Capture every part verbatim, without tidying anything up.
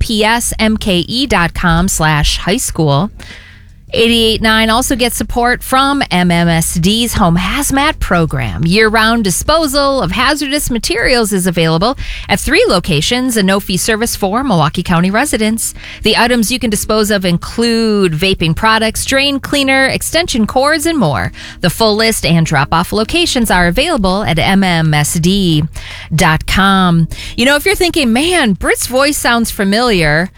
p s m k e dot com slash high school. eighty-eight point nine also gets support from M M S D's Home Hazmat Program. Year-round disposal of hazardous materials is available at three locations, a no-fee service for Milwaukee County residents. The items you can dispose of include vaping products, drain cleaner, extension cords, and more. The full list and drop-off locations are available at m m s d dot com. You know, if you're thinking, man, Britt's voice sounds familiar,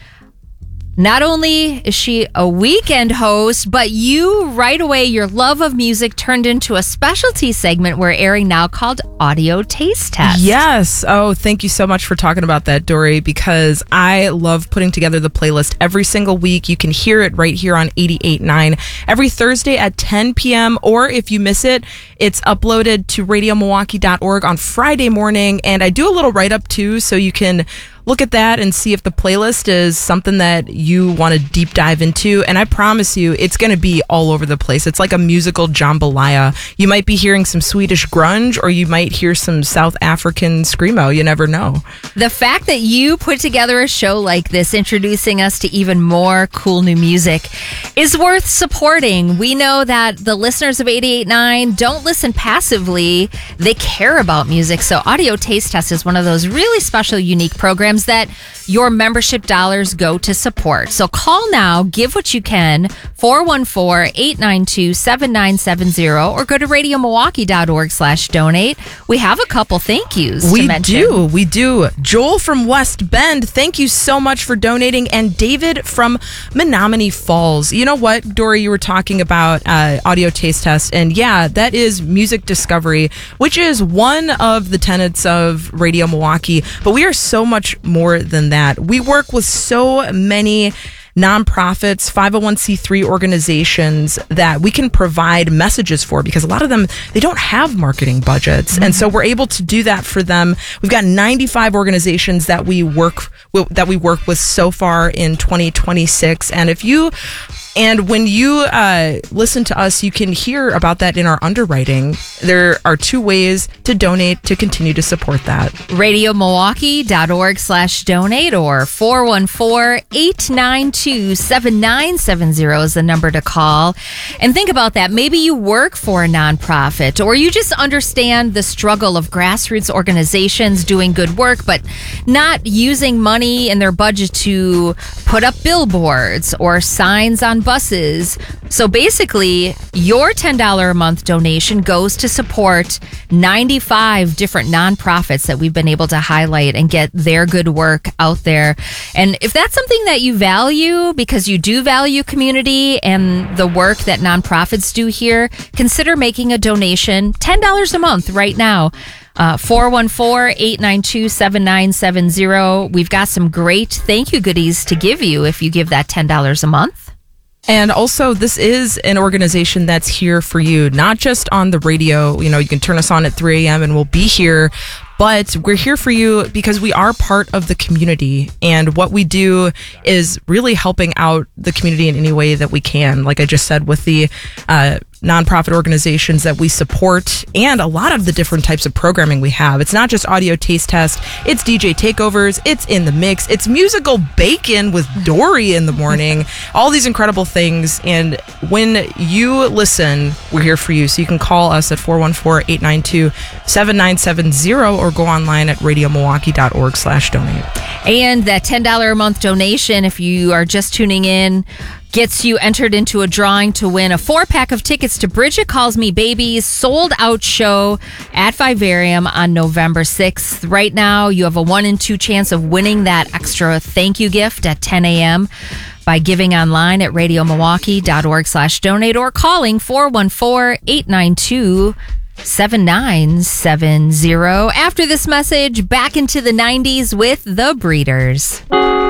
not only is she a weekend host, but you, right away, your love of music turned into a specialty segment we're airing now called Audio Taste Test. Yes. Oh, thank you so much for talking about that, Dory, because I love putting together the playlist every single week. You can hear it right here on eighty-eight point nine every Thursday at ten p.m. Or if you miss it, it's uploaded to radio milwaukee dot org on Friday morning. And I do a little write-up, too, so you can look at that and see if the playlist is something that you want to deep dive into. And I promise you, it's going to be all over the place. It's like a musical jambalaya. You might be hearing some Swedish grunge, or you might hear some South African screamo. You never know. The fact that you put together a show like this, introducing us to even more cool new music, is worth supporting. We know that the listeners of eighty-eight point nine don't listen passively. They care about music. So Audio Taste Test is one of those really special, unique programs that your membership dollars go to support. So call now, give what you can, four one four, eight nine two, seven nine seven zero, or go to radio milwaukee dot org slash donate. We have a couple thank yous we to mention. We do, we do. Joel from West Bend, thank you so much for donating. And David from Menominee Falls. You know what, Dory, you were talking about uh, Audio Taste Test, and yeah, that is music discovery, which is one of the tenets of Radio Milwaukee, but we are so much more than that. We work with so many nonprofits, five oh one c three organizations that we can provide messages for, because a lot of them, they don't have marketing budgets. Mm-hmm. And so we're able to do that for them. We've got ninety-five organizations that we work with, that we work with so far in twenty twenty-six. And if you And when you uh, listen to us, you can hear about that in our underwriting. There are two ways to donate to continue to support that. radio milwaukee dot org slash donate or four one four, eight nine two, seven nine seven zero is the number to call. And think about that. Maybe you work for a nonprofit, or you just understand the struggle of grassroots organizations doing good work, but not using money in their budget to put up billboards or signs on buses. So basically, your ten dollars a month donation goes to support ninety-five different nonprofits that we've been able to highlight and get their good work out there. And if that's something that you value, because you do value community and the work that nonprofits do here, consider making a donation, ten dollars a month right now. Uh, four one four, eight nine two, seven nine seven zero. We've got some great thank you goodies to give you if you give that ten dollars a month. And also, this is an organization that's here for you, not just on the radio. You know, you can turn us on at three a.m. and we'll be here, but we're here for you because we are part of the community. And what we do is really helping out the community in any way that we can. Like I just said, with the uh, nonprofit organizations that we support and a lot of the different types of programming we have. It's not just Audio Taste Test. It's D J Takeovers. It's In the Mix. It's Musical Bacon with Dory in the morning. All these incredible things. And when you listen, we're here for you. So you can call us at four one four, eight nine two, seven nine seven zero or go online at radio milwaukee dot org slash donate. And that ten dollars a month donation, if you are just tuning in, gets you entered into a drawing to win a four-pack of tickets to Bridget Calls Me Baby's sold-out show at Vivarium on November sixth. Right now, you have a one in two chance of winning that extra thank you gift at ten a.m. by giving online at radio milwaukee dot org slash donate or calling four one four, eight nine two, seven nine seven zero. After this message, back into the nineties with The Breeders.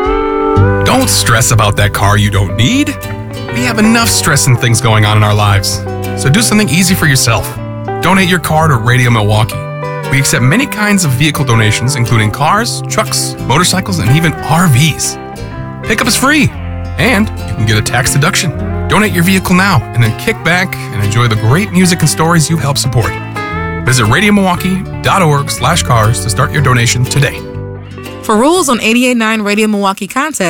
Don't stress about that car you don't need. We have enough stress and things going on in our lives. So do something easy for yourself. Donate your car to Radio Milwaukee. We accept many kinds of vehicle donations, including cars, trucks, motorcycles, and even R Vs. Pickup is free, and you can get a tax deduction. Donate your vehicle now, and then kick back and enjoy the great music and stories you help support. Visit radio milwaukee dot org slash cars to start your donation today. For rules on eighty-eight point nine Radio Milwaukee content,